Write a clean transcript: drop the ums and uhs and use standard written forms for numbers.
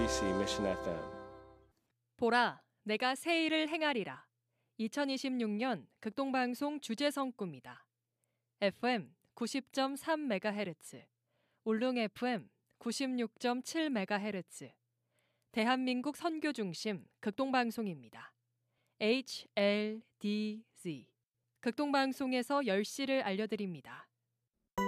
MBC Mission FM. 보라, 내가 새 일을 행하리라. 2026년 극동방송 주제성 꿈이다. FM 90.3MHz, 울릉 FM 96.7MHz, 대한민국 선교 중심 극동방송입니다. HLDZ. 극동방송에서 10시를 알려드립니다.